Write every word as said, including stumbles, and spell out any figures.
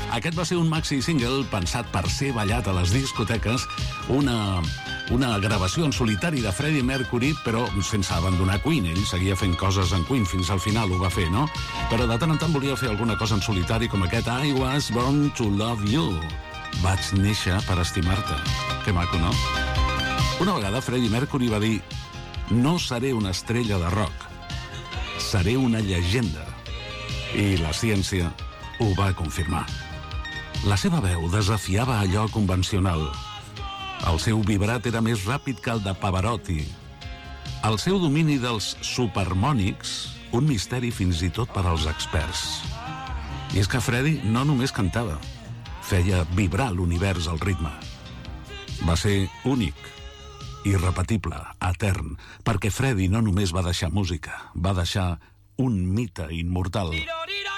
Aquest va ser un maxi single pensat per ser ballat a les discoteques, una, una gravació en solitari de Freddie Mercury, però sense abandonar Queen. Ell seguia fent coses en Queen, fins al final ho va fer, no? Però de tant en tant volia fer alguna cosa en solitari, com aquest I was born to love you. Vaig néixer per estimar-te. Que maco, no? Una vegada Freddie Mercury va dir: no seré una estrella de rock, seré una llegenda. I la ciència ho va confirmar. La seva veu desafiava allò convencional. El seu vibrat era més ràpid que el de Pavarotti. El seu domini dels supermònics, un misteri fins i tot per als experts. I és que Freddie no només cantava, feia vibrar l'univers al ritme. Va ser únic, irrepetible, etern, perquè Freddie no només va deixar música, va deixar un mite immortal.